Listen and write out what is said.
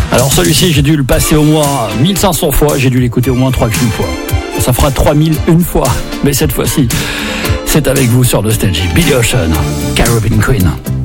Alors celui-ci, j'ai dû le passer au moins 1500 fois, j'ai dû l'écouter au moins 3000 fois. Ça fera 3001 fois, mais cette fois-ci, c'est avec vous sur Nostalgie. Billy Ocean, Caribbean Queen.